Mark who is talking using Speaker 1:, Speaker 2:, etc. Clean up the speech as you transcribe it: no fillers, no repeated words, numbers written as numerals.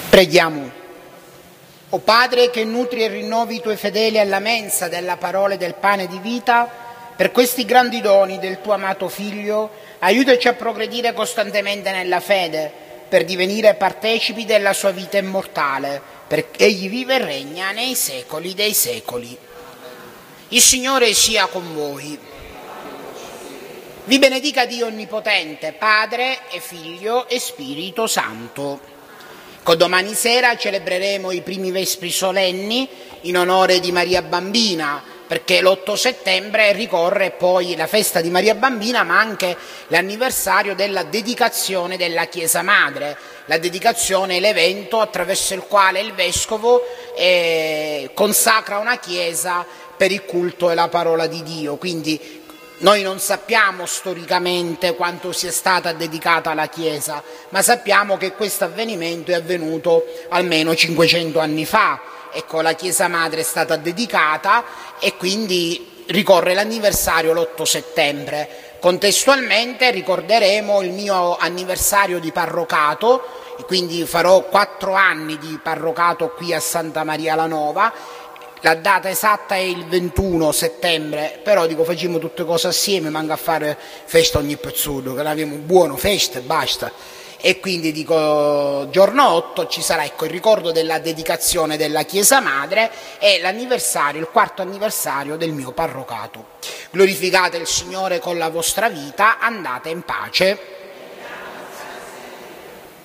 Speaker 1: Preghiamo. O Padre, che nutri e rinnovi i tuoi fedeli alla mensa della parola e del pane di vita, per questi grandi doni del tuo amato Figlio, aiutaci a progredire costantemente nella fede, per divenire partecipi della sua vita immortale, perché Egli vive e regna nei secoli dei secoli. Il Signore sia con voi. Vi benedica Dio Onnipotente, Padre e Figlio e Spirito Santo. Domani sera celebreremo i primi vespri solenni in onore di Maria Bambina, perché l'8 settembre ricorre poi la festa di Maria Bambina, ma anche l'anniversario della dedicazione della Chiesa Madre. La dedicazione è l'evento attraverso il quale il Vescovo consacra una Chiesa per il culto e la parola di Dio. Quindi noi non sappiamo storicamente quanto sia stata dedicata la Chiesa, ma sappiamo che questo avvenimento è avvenuto almeno 500 anni fa. Ecco, la Chiesa Madre è stata dedicata e quindi ricorre l'anniversario l'8 settembre. Contestualmente ricorderemo il mio anniversario di parrocato, quindi farò 4 anni di parrocato qui a Santa Maria la Nova. La data esatta è il 21 settembre, però dico facciamo tutte cose assieme, manca a fare festa ogni pezzuto, che abbiamo buono festa e basta. E quindi dico giorno 8 ci sarà il ricordo della dedicazione della Chiesa Madre e l'anniversario, il 4º anniversario del mio parrocato. Glorificate il Signore con la vostra vita, andate in pace.